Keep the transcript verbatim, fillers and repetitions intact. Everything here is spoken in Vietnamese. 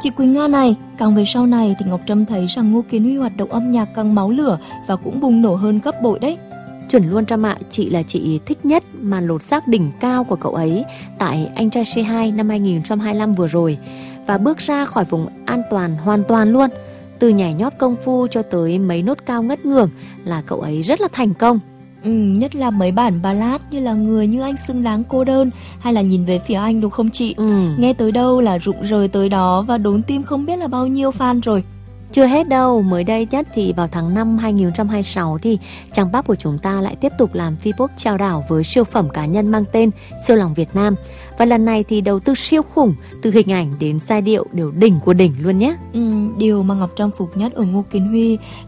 Chị Quỳnh Nga này, càng về sau này thì Ngọc Trâm thấy rằng Ngô Kiến Huy hoạt động âm nhạc càng máu lửa và cũng bùng nổ hơn gấp bội đấy. Chuẩn luôn Trâm ạ, chị là chị thích nhất màn lột xác đỉnh cao của cậu ấy tại Anh Trai Say Hi năm hai không hai lăm vừa rồi, và bước ra khỏi vùng an toàn hoàn toàn luôn. Từ nhảy nhót công phu cho tới mấy nốt cao ngất ngưởng là cậu ấy rất là thành công. Ừ, nhất là mấy bản ballad như là Người Như Anh Xứng Đáng Cô Đơn hay là Nhìn Về Phía Anh đúng không chị? Ừ. Nghe tới đâu là rụng rời tới đó và đốn tim không biết là bao nhiêu fan rồi. Chưa hết đâu, mới đây nhất thì vào tháng năm hai không hai sáu thì trang pop của chúng ta lại tiếp tục làm Vbox trao đảo với siêu phẩm cá nhân mang tên Siêu Lòng Việt Nam. Và lần này thì đầu tư siêu khủng, từ hình ảnh đến giai điệu đều đỉnh của đỉnh luôn nhé. Ừ, điều mà Ngọc Trâm phục nhất ở Ngô Kiến Huy